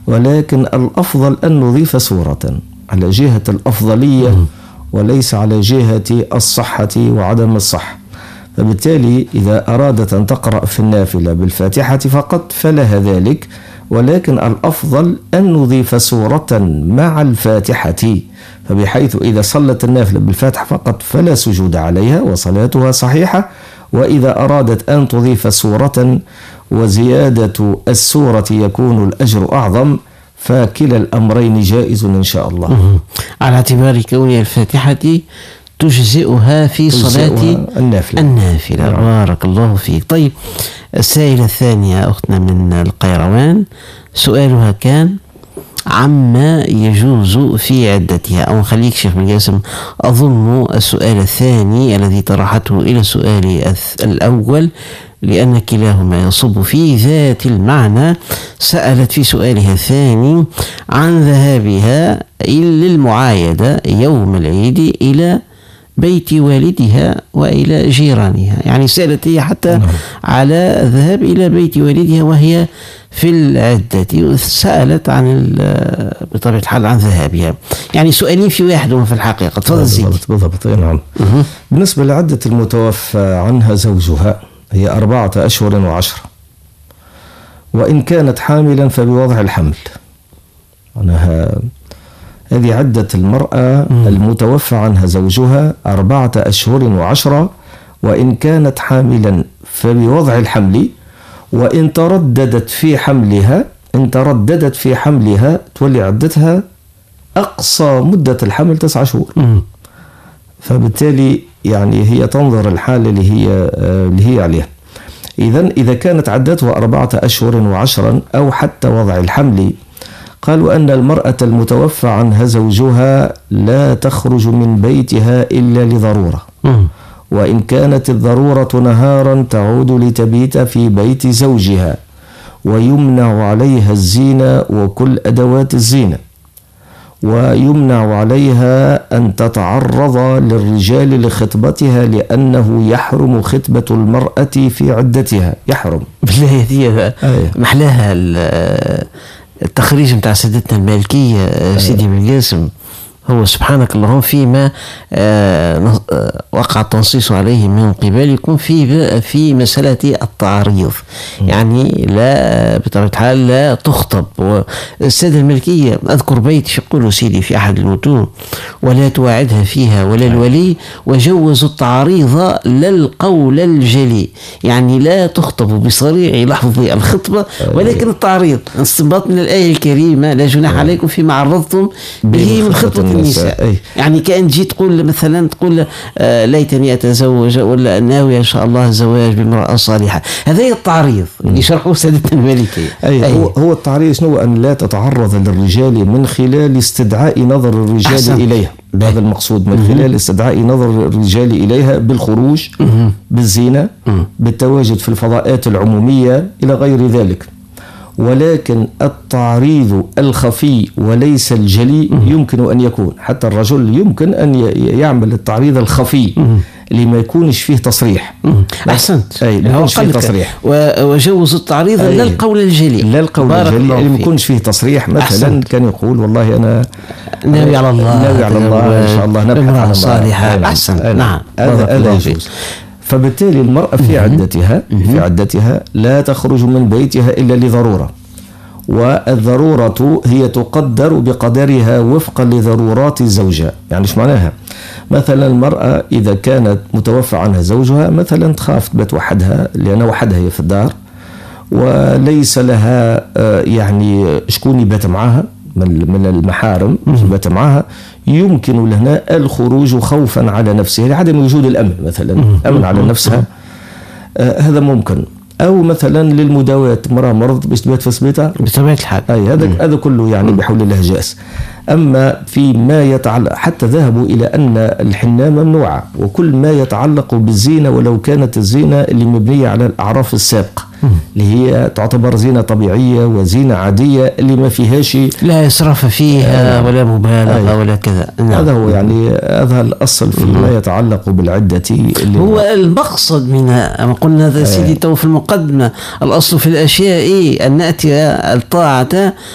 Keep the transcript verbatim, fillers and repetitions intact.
ولكن الأفضل أن نضيف سورة على جهة الأفضلية وليس على جهة الصحة وعدم الصحة. فبالتالي إذا أرادت أن تقرأ في النافلة بالفاتحة فقط فلها ذلك، ولكن الأفضل أن نضيف سورة مع الفاتحة، فبحيث إذا صلت النافلة بالفاتحة فقط فلا سجود عليها وصلاتها صحيحة، وإذا أرادت أن تضيف سورة وزيادة السورة يكون الأجر أعظم، فكلا الأمرين جائز إن شاء الله، على اعتبار كون الفاتحة تجزئها في صلاة النافلة, النافلة. بارك الله فيك. طيب، السائلة الثانية أختنا من القيروان سؤالها كان عما يجوز في عدتها، أو خليك شيخ بن جاسم أظن السؤال الثاني الذي طرحته إلى السؤال الأول لأن كلاهما يصب في ذات المعنى. سألت في سؤالها الثاني عن ذهابها للمعايدة يوم العيد إلى بيت والدها وإلى جيرانها، يعني سألت هي حتى على الذهاب إلى بيت والدها وهي في العدة، سألت عن بطبيعة الحال عن ذهابها، يعني سؤالين في واحد في الحقيقة. تفضل زيد. بالضبط. نعم. بالنسبة لعدة المتوفى عنها زوجها هي أربعة أشهر وعشرة، وإن كانت حاملا فبوضع الحمل. أنها هذه عدة المرأة المتوفى عنها زوجها أربعة أشهر وعشرة، وإن كانت حاملا فبوضع الحمل، وإن ترددت في حملها إن ترددت في حملها تولي عدتها أقصى مدة الحمل تسعة شهور. فبالتالي يعني هي تنظر الحالة اللي هي اللي هي عليها. إذن إذا كانت عدتها أربعة أشهر وعشرا أو حتى وضع الحمل، قالوا أن المرأة المتوفى عنها زوجها لا تخرج من بيتها إلا لضرورة، وإن كانت الضرورة نهارا تعود لتبيت في بيت زوجها، ويمنع عليها الزينة وكل أدوات الزينة، ويمنع عليها أن تتعرض للرجال لخطبتها لأنه يحرم خطبة المرأة في عدتها، يحرم. بالله هي محلاها التخريج متاع سيدتنا المالكية سيدي بن جاسم، هو سبحانك اللهم فيما آه وقع التنصيص عليه من قبلكم في في مسألة التعريض، يعني لا بطبيعة الحال لا تخطب. والسادة الملكية أذكر بيت يقولوا سيدي في أحد المتون ولا تواعدها فيها ولا الولي، وجوزوا التعريض للقول الجلي، يعني لا تخطب بصريع لحظ الخطبة ولكن التعريض. استنباط من الآية الكريمة لا جناح عليكم فيما عرضتم به من خطبة النساء. يعني كأن جيت تقول مثلا تقول آه ليتني أتزوج ولا ناوي إن شاء الله الزواج بامرأة صالحة، هذا هي التعريض اللي شرحوه سيدتنا المالكية. أي أي. هو, هو التعريض شنو؟ أن لا تتعرض للرجال من خلال استدعاء نظر الرجال أحسن. إليها، هذا المقصود، من خلال استدعاء نظر الرجال إليها بالخروج مم. بالزينة مم. بالتواجد في الفضاءات العمومية إلى غير ذلك. ولكن التعريض الخفي وليس الجلي يمكن أن يكون، حتى الرجل يمكن أن يعمل التعريض الخفي اللي ما يكونش فيه تصريح. أحسنت. أي ما يكونش فيه تصريح. وجوز التعريض لا القول الجلي، لا القول الجلي اللي ما يكونش فيه تصريح. مثلا أحسنت. كان يقول والله أنا ناوي على الله، ناوي على الله إن شاء الله نبحث عن صالحة. أحسن. نعم. هذا يجوز. فبالتالي المرأة في عدتها في عدتها لا تخرج من بيتها إلا لضرورة، والضرورة هي تقدر بقدرها وفقا لضرورات زوجها. يعني ايش معناها؟ مثلا المرأة إذا كانت متوفى عنها زوجها مثلا تخاف تبات وحدها لأن وحدها هي في الدار وليس لها يعني شكون يبات معها من المحارم يبات معها، يمكن لها الخروج خوفا على نفسها لعدم وجود الأمن، مثلا أمن على نفسها، آه هذا ممكن. أو مثلا للمداواة، مرأة مرض باش تبات في سبيطار بطبيعة الحال، أي هذا هذا كله يعني بحول الله جائز. أما فيما يتعلق، حتى ذهبوا إلى أن الحنة ممنوعة، وكل ما يتعلق بالزينة ولو كانت الزينة اللي مبنية على الأعراف السابقة اللي هي تعتبر زينة طبيعية وزينة عادية اللي ما فيهاش لا إسراف فيها ولا مبالغة آه ولا كذا. نعم. هذا هو يعني هذا الأصل فيما يتعلق بالعدة. اللي هو المقصد منها ما قلنا هذا سيدي تو في المقدمة، الأصل في الأشياء أن نأتي الطاعة